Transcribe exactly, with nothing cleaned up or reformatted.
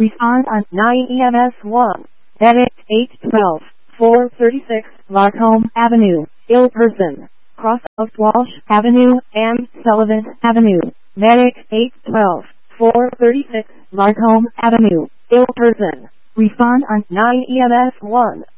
Respond on nine E M S one. Medic eight twelve, four thirty-six, Larcombe Avenue, ill person. Cross of Walsh Avenue and Sullivan Avenue. Medic eight twelve, four thirty-six, Larcombe Avenue, ill person. Respond on nine E M S one.